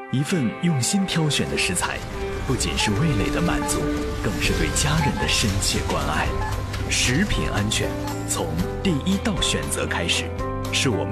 一份用心挑选的食材，不仅是味蕾的满足，更是对家人的深切关爱。食品安全从第一道选择开始，是我们